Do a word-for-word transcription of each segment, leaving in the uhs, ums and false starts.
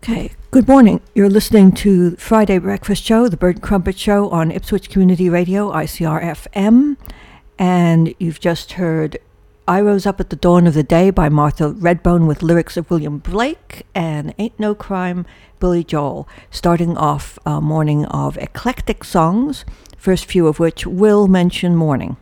Okay, good morning. You're listening to Friday Breakfast Show, the Bird and Crumpet Show on Ipswich Community Radio, I C R F M. And you've just heard I Rose Up at the Dawn of the Day by Martha Redbone with lyrics of William Blake and Ain't No Crime, Billy Joel, starting off a morning of eclectic songs, first few of which will mention morning.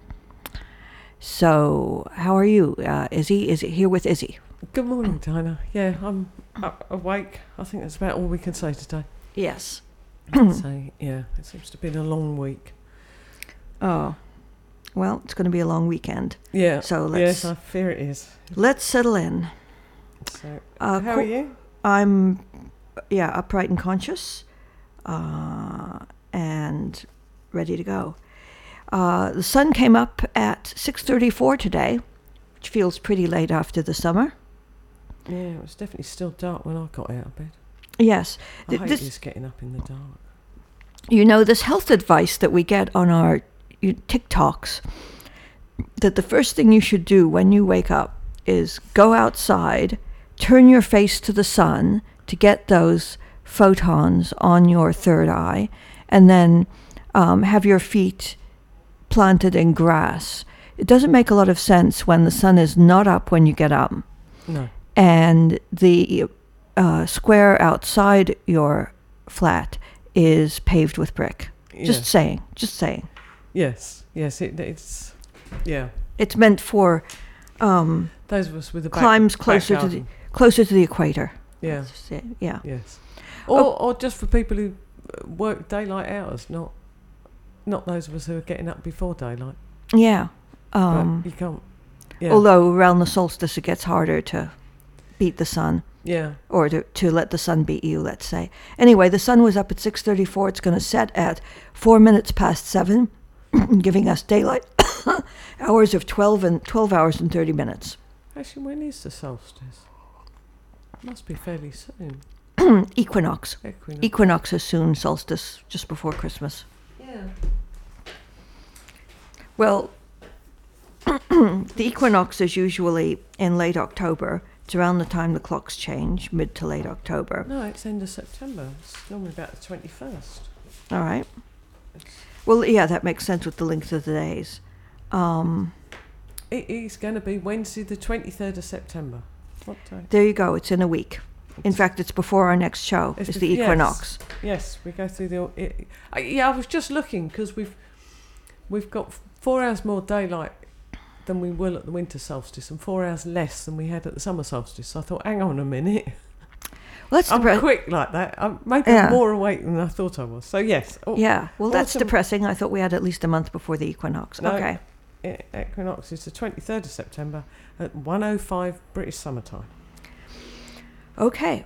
So, how are you, uh, Izzy? Is it here with Izzy? Good morning, Dinah. Yeah, I'm up, awake. I think that's about all we can say today. Yes. So, yeah, it seems to have been a long week. Oh, well, it's going to be a long weekend. Yeah. So let's, yes, I fear it is. Let's settle in. So, Uh, how co- are you? I'm, yeah, upright and conscious, uh, and ready to go. Uh, the sun came up at six thirty-four today, which feels pretty late after the summer. Yeah, it was definitely still dark when I got out of bed. Yes. I Th- hate this, just getting up in the dark. You know, this health advice that we get on our you, TikToks, that the first thing you should do when you wake up is go outside, turn your face to the sun to get those photons on your third eye, and then um, have your feet planted in grass. It doesn't make a lot of sense when the sun is not up when you get up. No. And the uh, square outside your flat is paved with brick. Yeah. Just saying, just saying. Yes, yes, it, it's, yeah. It's meant for um, Those of us with the back, climbs closer back to the garden. closer to the equator. Yeah. Let's just say, yeah. Yes. Or, Oh. or just for people who work daylight hours, not not those of us who are getting up before daylight. Yeah. Um, but you can't. Yeah. Although around the solstice it gets harder to beat the sun. Yeah. Or to, to let the sun beat you, let's say. Anyway, the sun was up at six thirty-four. It's going to set at four minutes past seven, giving us daylight hours of twelve and twelve hours and thirty minutes. Actually, when is the solstice? It must be fairly soon. Equinox. Equinox. Equinox is soon, solstice just before Christmas. Yeah. Well, the equinox is usually in late October. It's around the time the clocks change, mid to late October. No, it's end of September. It's normally about the twenty-first. All right. Well, yeah, that makes sense with the length of the days. Um, It is going to be Wednesday, the twenty-third of September. What day? there you go. It's in a week. In fact, it's before our next show. It's It's bef- the yes. equinox. Yes, we go through the. It, I, yeah, I was just looking because we've we've got four hours more daylight than we will at the winter solstice, and four hours less than we had at the summer solstice. So I thought, hang on a minute. Well, that's I'm depre- quick like that. I'm maybe Yeah. more awake than I thought I was. So yes. Oh, Yeah. Well, that's Autumn- depressing. I thought we had at least a month before the equinox. No. Okay. e- Equinox is the twenty-third of September at one oh five British summertime. Okay.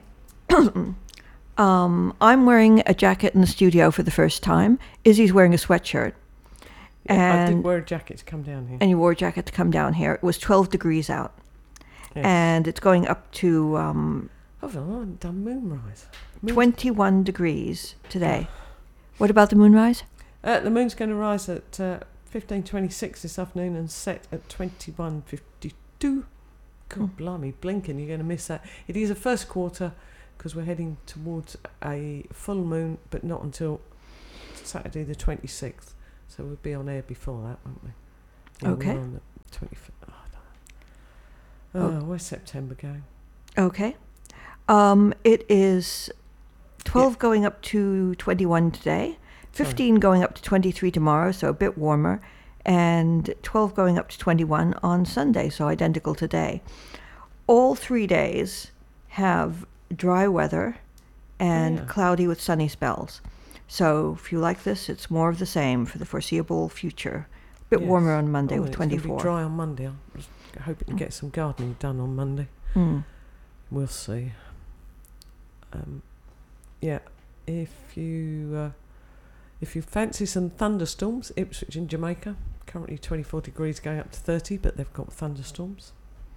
um, I'm wearing a jacket in the studio for the first time. Izzy's wearing a sweatshirt. Yeah, I did And- wear a jacket to come down here. And you wore a jacket to come down here. It was twelve degrees out. Yes. And it's going up to um, Oh, I haven't done moonrise. Moon's- twenty-one degrees today. What about the moonrise? Uh, the moon's going to rise at uh, fifteen twenty-six this afternoon and set at twenty-one fifty-two. God, Mm. blimey, blinking, you're going to miss that. It is a first quarter because we're heading towards a full moon, but not until Saturday the twenty-sixth. So we'll be on air before that, won't we? Yeah, Okay. We're on the twenty-fifth. Oh, I don't know. Oh, where's September going? Okay. Um, it is twelve going up to twenty-one today, fifteen going up to twenty-three tomorrow, so a bit warmer, and twelve going up to twenty-one on Sunday, so identical today. All three days have dry weather and Yeah. cloudy with sunny spells. So if you like this, it's more of the same for the foreseeable future. A bit Yes. warmer on Monday Oh, with it's gonna twenty-four. be dry on Monday. I'm just hoping to get some gardening done on Monday. Mm. We'll see. Um, yeah, if you uh, if you fancy some thunderstorms, Ipswich in Jamaica, currently twenty-four degrees going up to thirty, but they've got thunderstorms.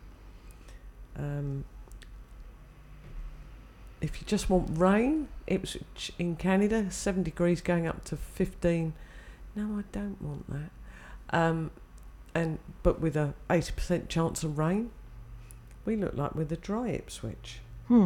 Um, if you just want rain, Ipswich in Canada, seven degrees going up to fifteen. No, I don't want that. Um, and but with a eighty percent chance of rain. We look like we're the dry Ipswich. Hmm.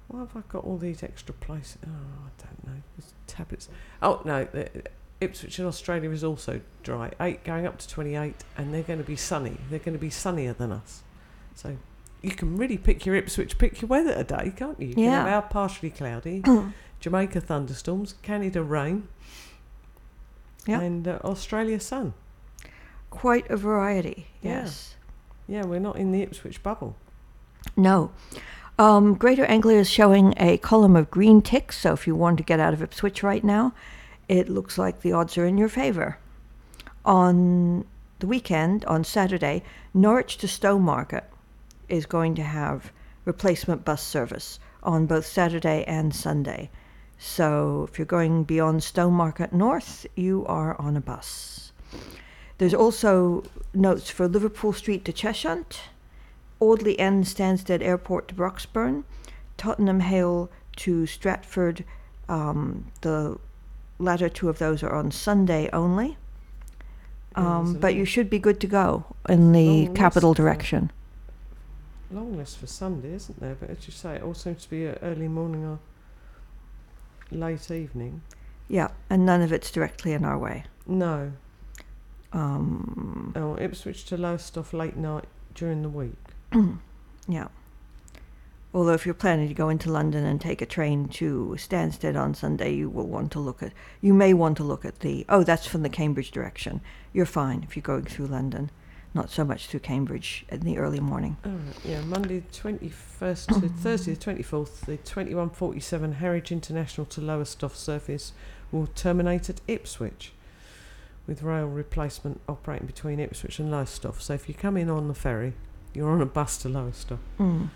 Why have I got all these extra places? Oh, I don't know. There's tablets. Oh, no. The, Ipswich in Australia is also dry. eight going up to twenty-eight, and they're going to be sunny. They're going to be sunnier than us. So you can really pick your Ipswich, pick your weather today, can't you? You Yeah. can have our partially cloudy, Jamaica thunderstorms, Canada rain, Yep. and uh, Australia sun. Quite a variety, Yeah. yes. Yeah, we're not in the Ipswich bubble. No. Um, Greater Anglia is showing a column of green ticks, so if you want to get out of Ipswich right now, it looks like the odds are in your favour. On the weekend, on Saturday, Norwich to Stowmarket is going to have replacement bus service on both Saturday and Sunday. So if you're going beyond Stowmarket North, you are on a bus. There's also notes for Liverpool Street to Cheshunt, Audley End Stansted Airport to Broxburn, Tottenham Hale to Stratford. Um, the latter two of those are on Sunday only. Um, Yeah, but you should be good to go in the long capital list for- direction. Long list for Sunday, isn't there? But as you say, it all seems to be uh, early morning or late evening. Yeah, and none of it's directly in our way. No. Um, Oh, Ipswich to Lowestoft late night during the week. yeah. Although if you're planning to go into London and take a train to Stansted on Sunday, you will want to look at, you may want to look at the, oh, that's from the Cambridge direction. You're fine if you're going through London, not so much through Cambridge in the early morning. All right, yeah, Monday the twenty-first to Thursday the twenty-fourth, the twenty-one forty-seven Harwich International to Lowestoft service will terminate at Ipswich, with rail replacement operating between Ipswich and Lowestoft. So if you come in on the ferry, you're on a bus to Lowestoft. Mm.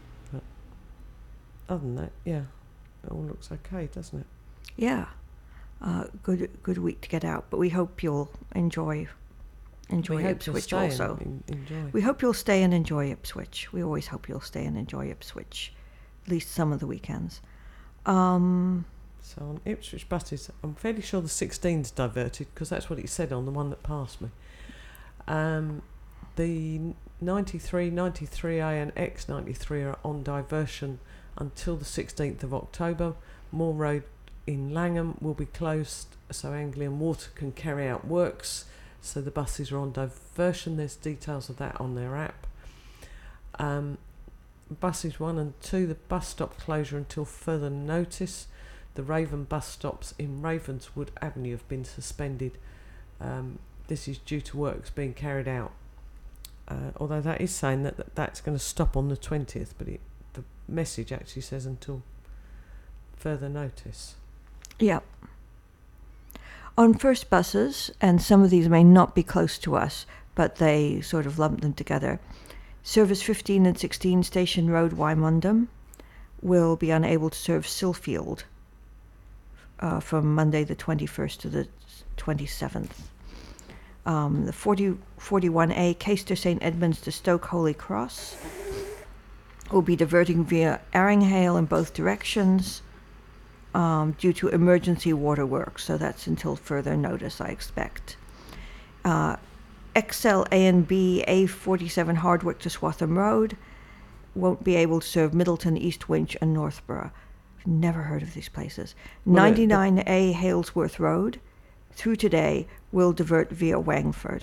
Other than that, yeah, it all looks okay, doesn't it? Yeah, uh, good good week to get out, but we hope you'll enjoy enjoy we hope you'll Ipswich stay also. and en- enjoy. We hope you'll stay and enjoy Ipswich. We always hope you'll stay and enjoy Ipswich, at least some of the weekends. Um, So on Ipswich buses, I'm fairly sure the sixteen's diverted because that's what it said on the one that passed me. Um, the ninety-three, ninety-three A and X ninety-three are on diversion until the sixteenth of October. Moor Road in Langham will be closed so Anglian Water can carry out works. So the buses are on diversion. There's details of that on their app. Um, buses one and two, the bus stop closure until further notice. The Raven bus stops in Ravenswood Avenue have been suspended. Um, this is due to works being carried out. Uh, although that is saying that, that that's going to stop on the twentieth, but it, the message actually says until further notice. yeah. On first buses, and some of these may not be close to us, but they sort of lump them together. Service fifteen and sixteen Station Road, Wymondham, will be unable to serve Silfield uh, from Monday the twenty-first to the twenty-seventh. Um, the forty, forty-one A Caister Saint Edmunds to Stoke Holy Cross will be diverting via Arringhale in both directions um, due to emergency waterworks, so that's until further notice, I expect. Uh, X L A and B A forty-seven Hardwick to Swatham Road won't be able to serve Middleton, East Winch and Northborough. I've never heard of these places. Well, the- ninety-nine A Halesworth Road through today will divert via Wangford.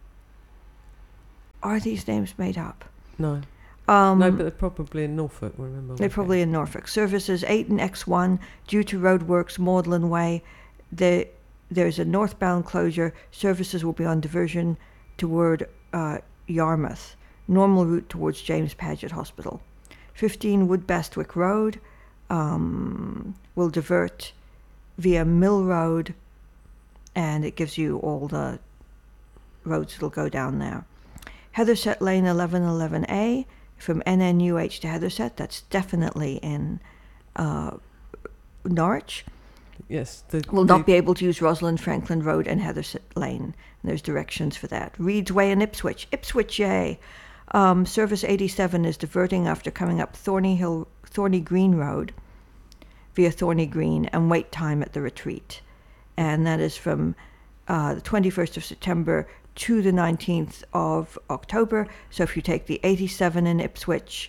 Are these names made up? No. Um, no, but they're probably in Norfolk, remember. They're probably in Norfolk. Services eight and X one due to roadworks Magdalen Way. The, there's a northbound closure. Services will be on diversion toward uh, Yarmouth. Normal route towards James Paget Hospital. fifteen Woodbastwick Road um, will divert via Mill Road, and it gives you all the roads that'll go down there. Heatherset Lane eleven eleven A from N N U H to Heatherset. That's definitely in uh, Norwich. Yes. The, Will the, not be able to use Rosalind Franklin Road and Heatherset Lane. And there's directions for that. Reeds Way in Ipswich. Ipswich, yay. Um, Service eighty-seven is diverting after coming up Thorny Hill, Thorny Green Road via Thorny Green and wait time at the retreat. And that is from uh, the twenty-first of September to the nineteenth of October. So if you take the eighty-seven in Ipswich,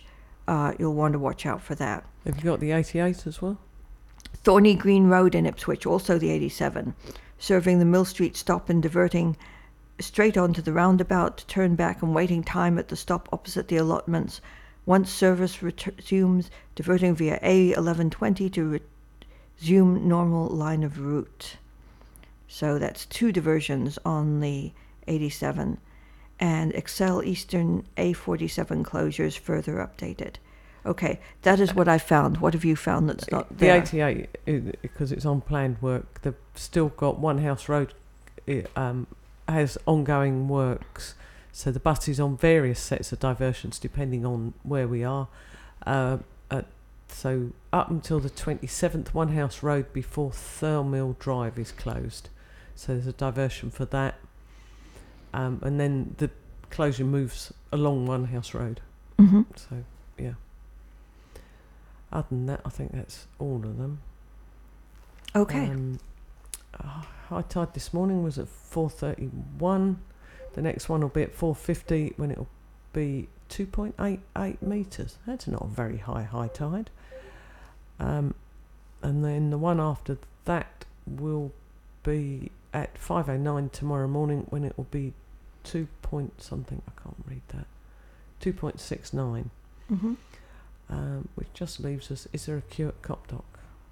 uh, you'll want to watch out for that. Have you got the eighty-eight as well? Thorny Green Road in Ipswich, also the eighty-seven, serving the Mill Street stop and diverting straight onto the roundabout to turn back and waiting time at the stop opposite the allotments. Once service resumes, diverting via A eleven twenty to resume normal line of route. So that's two diversions on the eighty-seven. And Excel Eastern A forty-seven closures further updated. Okay, that is what I found. What have you found that's not the there? The eighty-eight, because it's on planned work, they've still got One House Road, it um, has ongoing works. So the bus is on various sets of diversions depending on where we are. Uh, at, so up until the twenty-seventh, One House Road before Thirlmill Drive is closed. So there's a diversion for that. Um, and then the closure moves along One House Road. Mm-hmm. So, yeah. Other than that, I think that's all of them. Okay. Um, uh, high tide this morning was at four thirty-one. The next one will be at four fifty when it'll be two point eight eight metres. That's not a very high high tide. Um, and then the one after that will be at five oh nine tomorrow morning when it will be two point something. I can't read that. two point six nine. Mm-hmm. Um, which just leaves us, is there a queue at Copdock?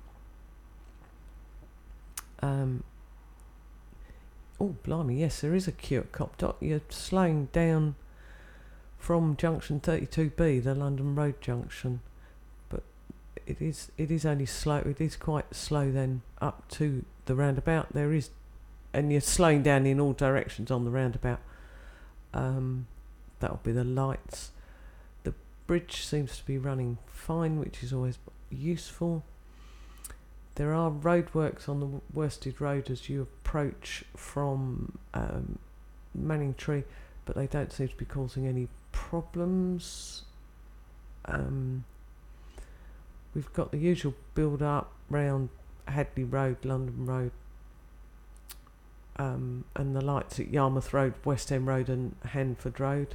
Um, oh, blimey, yes, there is a queue at Copdock. You're slowing down from junction thirty-two B, the London Road junction. But it is it is only slow, it is quite slow then up to the roundabout. There is, and you're slowing down in all directions on the roundabout. Um, that'll be the lights. Bridge seems to be running fine, which is always useful. There are roadworks on the Worsted Road as you approach from um, Manningtree, but they don't seem to be causing any problems. Um, we've got the usual build-up round Hadley Road, London Road, um, and the lights at Yarmouth Road, West End Road and Hanford Road.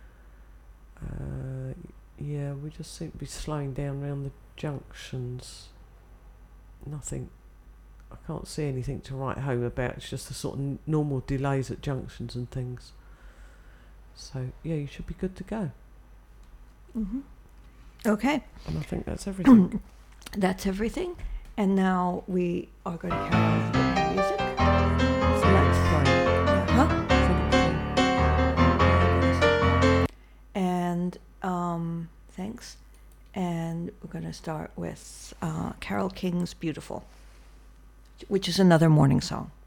Uh, yeah, we just seem to be slowing down around the junctions. Nothing, I can't see anything to write home about. It's just the sort of n- normal delays at junctions and things. So, yeah, you should be good to go. Mm-hmm. Okay. And I think that's everything. That's everything. And now we are going to carry on with a bit more music. So let's Huh? And um, thanks. And we're going to start with uh, Carole King's Beautiful, which is another morning song.